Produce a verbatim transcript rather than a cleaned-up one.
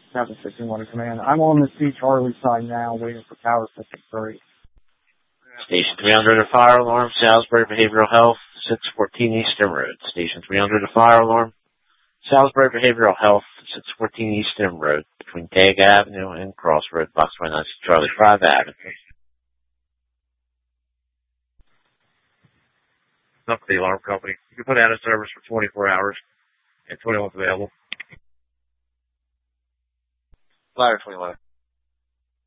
seven fifty-one to command. I'm on the C Charlie side now, waiting for Tower fifty-three. Station three hundred, a fire alarm, Salisbury Behavioral Health, six fourteen Eastern Road. Station three hundred, a fire alarm, Salisbury Behavioral Health, six fourteen Eastern Road, between Tag Avenue and Crossroad, Box twenty-nine, Charlie, five Avenue. Not for the alarm company. You can put out of service for twenty-four hours, and twenty-one's available. Flyer twenty-one.